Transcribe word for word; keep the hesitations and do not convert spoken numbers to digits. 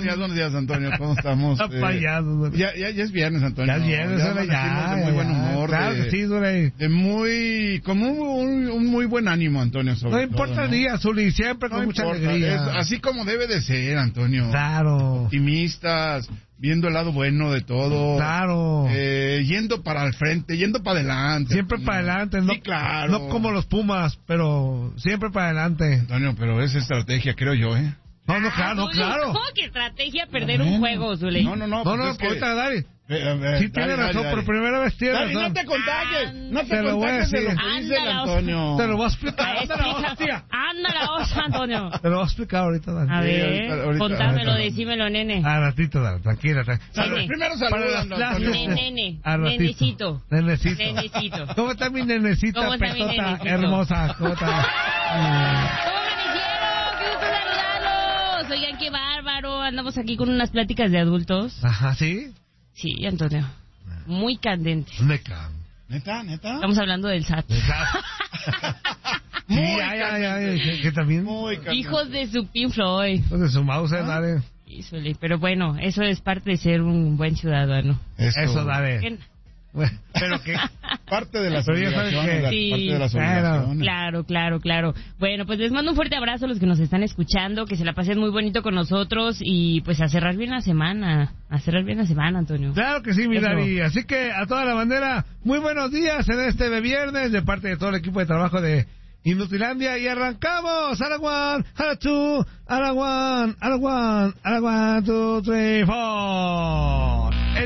días, buenos días, Antonio. ¿Cómo estamos? Eh, ya, ya, ya es viernes, Antonio. Ya es viernes, ya, ya, de muy buen humor. Claro de, que sí, Zuli. De muy, como un, un muy buen ánimo, Antonio, sobre No importa todo, el ¿no? día, Zuli, siempre con No mucha importa, alegría. es así como debe de ser, Antonio. Claro. Optimistas, viendo el lado bueno de todo. Claro. Eh, yendo para el frente, yendo para adelante. Siempre para adelante, no, sí, claro. No como los Pumas, pero siempre para adelante. Antonio, pero es estrategia, creo yo, ¿eh? No, no, claro, no, claro. ¿Cómo que estrategia perder un juego, Zuli? No, no, no. No, pues no, es que... ahorita, Dari. Eh, eh, Sí, tiene razón, por primera vez tiene Dari, razón. no te contagies, no te Te lo voy a contagies de lo decir. que dice el Ándala, Antonio. Te lo voy a explicar. Ah, Ándala, explica. hostia. Anda la hoja, Antonio. Te lo voy a explicar ahorita, Dari. A Sí, ver, ahorita- ahorita- contámelo, ahorita. decímelo, nene. A ratito, Dari, tranquila, tranquila. Salud, Nene. primero Para las saludan, clases. Antonio. Nene, nene, A ratito. nenecito. Nenecito. Nenecito. ¿Cómo está mi nenecita ¿Cómo está mi pezota nenecito? hermosa? ¿Cómo está? ¿Cómo amanecieron? ¡Qué gusto saludarlos! Oigan, qué bárbaro. Andamos aquí con unas pláticas de adultos. Ajá, ¿sí? Sí, Antonio. Muy candentes. Me cago. ¿Neta, neta? Estamos hablando del S A T. Sí, ay, ay, ay, que, que también. Muy candente. Hijos de su Pink Floyd. Pues de su mouse, dale. Híjole, pero bueno, eso es parte de ser un buen ciudadano. Eso, Eso, dale. ¿Qué? Bueno, pero que. Parte de las Pero ya sabes obligaciones. que- la- Sí, parte de las claro. obligaciones. Claro, claro, claro. Bueno, pues les mando un fuerte abrazo a los que nos están escuchando, que se la pasen muy bonito con nosotros y pues a cerrar bien la semana, a cerrar bien la semana, Antonio. Claro que sí, mi Eso. Dari. Así que a toda la bandera, muy buenos días en este de viernes de parte de todo el equipo de trabajo de Inutilandia y arrancamos. A la one, a la two, a la one, a la one, a la one, two, three, four.